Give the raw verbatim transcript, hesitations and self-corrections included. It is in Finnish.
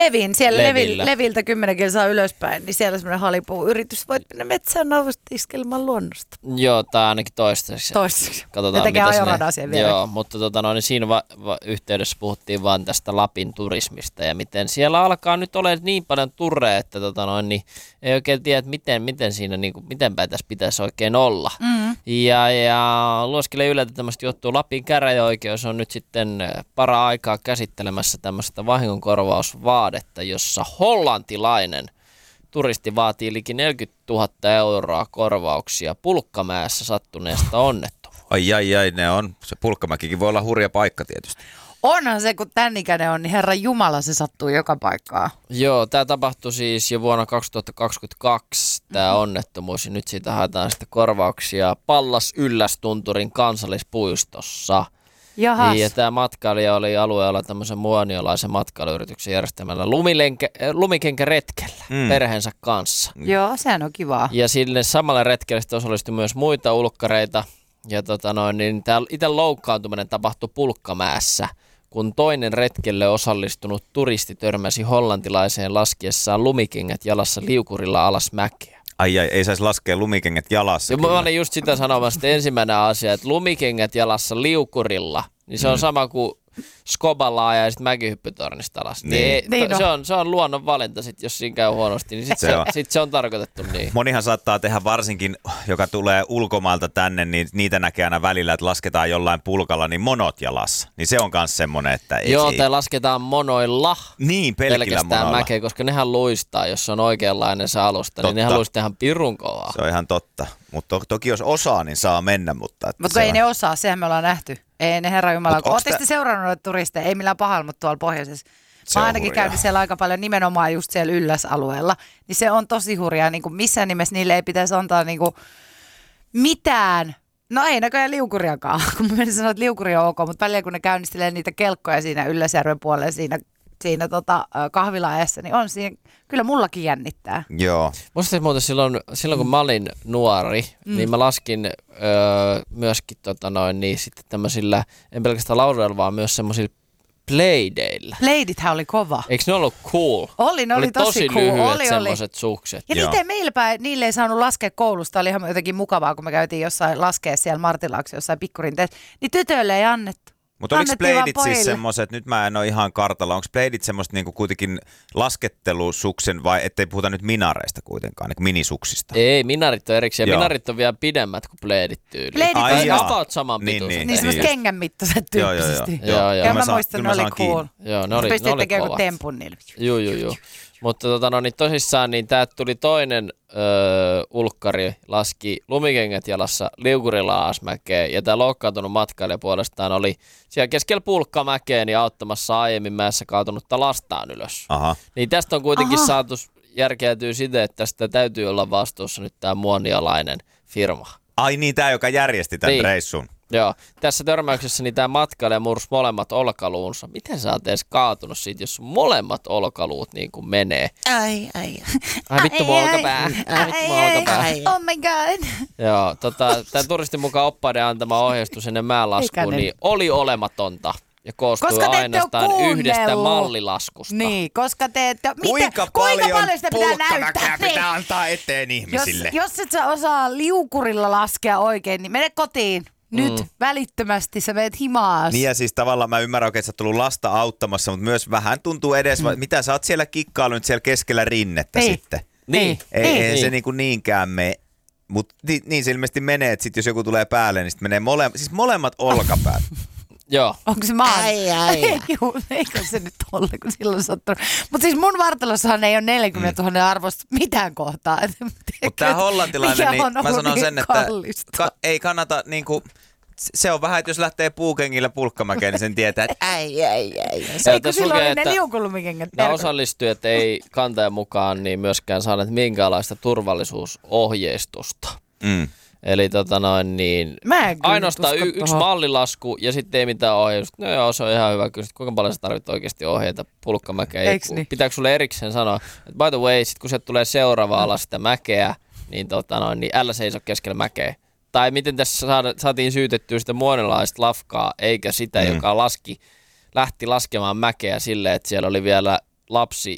Levin, siellä Levillä. Levi, Leviltä kymmenen kilsaa ylöspäin, niin siellä on semmoinen halipuu-yritys. Voit mennä metsään nautiskelman luonnosta. Joo, tää ainakin toistaiseksi. Toistaiseksi. Katsotaan, ne tekee mitä ajoradaa siihen vielä. Joo, mutta tota, no, niin siinä va- va- yhteydessä puhuttiin vaan tästä Lapin turismista ja miten siellä alkaa nyt olla niin paljon turreja, että tota, no, niin ei oikein tiedä, että miten, miten siinä, niin kuin, miten päin tässä pitäisi oikein olla. Mm. Ja, ja Luoskille yllätä tämmöistä juttua. Lapin käräjäoikeus on nyt sitten para aikaa käsittelemässä tämmöistä vahingonkorvausvaadetta, jossa hollantilainen turisti vaatii liki neljäkymmentätuhatta euroa korvauksia Pulkkamäessä sattuneesta onnettomuudesta. Ai ai ai, ne on. Se Pulkkamäkikin voi olla hurja paikka tietysti. Onhan se, kun tän ikäinen on, niin Herran Jumala se sattuu joka paikkaan. Joo, tämä tapahtui siis jo vuonna kaksituhattakaksikymmentäkaksi, tämä onnettomuus, ja nyt siitä haetaan sitten korvauksia Pallas-Yllästunturin kansallispuistossa. Jahas. Ja tämä matkailija oli alueella tämmöisen muoniolaisen matkailuyrityksen järjestämällä lumikenkäretkellä mm. perheensä kanssa. Joo, sehän on kivaa. Ja sille samalle retkelle sitten osallistui myös muita ulkkareita. Ja tota noin, niin tämä itse loukkaantuminen tapahtui Pulkkamäessä, kun toinen retkelle osallistunut turisti törmäsi hollantilaiseen laskiessaan lumikengät jalassa liukurilla alas mäkeä. Ai ai, ei saisi laskea lumikengät jalassa. Ja mä olin just sitä sanomassa, että ensimmäinen asia, että lumikengät jalassa liukurilla, niin se on mm. sama kuin skoballa ajaa ja sitten mäkihyppytornista alas. Niin. Niin, niin to, no. se, on, se on luonnon valinta, sit, jos siinä käy huonosti, niin sitten se, se, sit se on tarkoitettu niin. Monihan saattaa tehdä varsinkin, joka tulee ulkomailta tänne, niin niitä näkee aina välillä, että lasketaan jollain pulkalla, niin monot jalassa. Niin se on myös semmoinen, että ei. Joo, ei. tai lasketaan monoilla. Niin, pelkillä pelkästään monoilla. mäkeä, koska nehän luistaa, jos on oikeanlainen se alusta, Totta. niin nehän luistaa ihan pirun kovaa. Se on ihan totta. Mutta to, toki jos osaa, niin saa mennä. Mutta Mutta ei on... ne osaa, sehän me ollaan nähty. Ei ne Herran Jumala. Ootte tä... seurannut noita turisteja? Ei millään pahalla, mutta tuolla pohjoisessa. Se Mä on ainakin hurjaa. käynyt siellä aika paljon nimenomaan just siellä ylläsalueella. Niin se on tosi hurjaa. Niin kuin missään nimessä niille ei pitäisi antaa niin kuin mitään. No ei näköjään liukuriakaan, kun mä menin sanoa, että liukuri on ok, mutta välillä kun ne käynnistelee niitä kelkkoja siinä Ylläsjärven puolella siinä, siinä tota, kahvila-ajassa, niin on siinä, kyllä mullakin jännittää. Joo. Musta muuten silloin, silloin kun mä olin nuori, mm. niin mä laskin öö, myöskin tota noin, niin sitten tämmöisillä, en pelkästään laudoilla, vaan myös semmoisilla playdeillä. Playdithän oli kova. Eikö ne ollut cool? Oli, ne oli, oli tosi, tosi cool. lyhyet Oli, semmoiset sukset. Ja niitä ei meillä päin, niille ei saanut laskea koulusta. Oli ihan jotenkin mukavaa, kun me käytiin jossain laskea siellä Martilaaksi jossain pikkurinteessä. Niin tytöille ei annettu. Mutta oliko Annettiin vaan pleidit siis pojille. semmoiset, nyt mä en ole ihan kartalla, onko pleidit semmoista niinku kuitenkin laskettelusuksen vai ettei puhuta nyt minareista kuitenkaan, niin minisuksista? Ei, minarit on erikseen. Joo. Minarit on vielä pidemmät kuin pleidit tyyliin. Pleidit on- Tai jaa. about saman Niin, pituiset. niin. Niin semmoiset just. kengän mittaiset Joo, joo, tyyppisesti. joo. Joo, joo. Ja mä saan- muistan, kyllä ne mä oli saan kiinni. cool. Joo, ne oli, Pystyt ne oli tekemään joku kovat. tempun niillä. Juu, juu, juu. Mutta tota, no, niin tosissaan niin täältä tuli toinen öö, ulkkari, laski lumikengät jalassa liukurilla aasmäkeen, ja tämä loukkaantunut matkailija puolestaan oli siellä keskellä Pulkkamäkeä niin auttamassa aiemmin mäessä kaatunutta lastaan ylös. Aha. Niin tästä on kuitenkin Aha. saatu järkeytyy siten, että tästä täytyy olla vastuussa nyt tämä muonialainen firma. Ai niin, tää joka järjesti tämän Niin. reissun. Joo, tässä törmäyksessä niin tämä matkailija mursi molemmat olkaluunsa. Miten sä oot edes kaatunut siitä, jos sun molemmat olkaluut niin kuin menee? Ai, ai. Ai vittu mun olkapää. Ai vittu mun olkapää. Oh my god. Joo, tota, tämän turistin mukaan oppaiden antama ohjeistus ennen mäenlaskuun Ikäinen. niin oli olematonta ja koostui Koska te ette oo ainoastaan yhdestä kuunnellut. mallilaskusta. Niin, koska te ette... Mitä, Kuinka kuinka paljon, paljon sitä pitää pulkkamäkeä näyttää? pitää antaa eteen Jos, ihmisille? jos et sä osaa liukurilla laskea oikein, niin mene kotiin. Nyt Mm. välittömästi sä meet himaas. Niin ja siis tavallaan mä ymmärrän oikein, että sä oot tullut lasta auttamassa, mutta myös vähän tuntuu edes, mm. mitä sä oot siellä kikkailu nyt siellä keskellä rinnettä Niin. sitten. Niin. Ei, Niin. ei se Niin. niin kuin niinkään mene. Mutta niin, niin se ilmeisesti menee, että sit jos joku tulee päälle, niin sitten menee mole, siis molemmat olkapäät. Joo. Onko se maan? Ai, ai, ai. Juu, eikö se nyt ole, kun silloin sattunut. Mutta siis mun vartalossahan ei ole neljäkymmentätuhatta arvosta mitään kohtaa. Mutta tämä hollantilainen, Mikä niin on mä ollut sanon niin sen, että kallista? ka- ei kannata niinku, se on vähän, että jos lähtee puukengillä Pulkkamäkeen, niin sen tietää, että äi, äi, äi. Ja Eikö tässä silloin lukee, oli ne että liukulumikengät? nämä osallistujat ei kantajan mukaan niin myöskään saaneet minkäänlaista turvallisuusohjeistusta. Mm. Eli tota noin niin, Mä en kyllä ainoastaan usko y- yksi tohon. mallilasku ja sitten ei mitään ohjeistusta. No joo, se on ihan hyvä kyllä. Sit kuinka paljon sä tarvit oikeasti ohjeita Pulkkamäkeen? Eiks niin? Pitääkö sulle erikseen sanoa, että by the way, sit kun sieltä tulee seuraava ala sitä mäkeä, niin, tota noin, niin älä seiso keskellä mäkeä. Tai miten tässä saada, saatiin syytettyä sitä muonilaista lafkaa, eikä sitä, Mm. joka laski, lähti laskemaan mäkeä silleen, että siellä oli vielä lapsi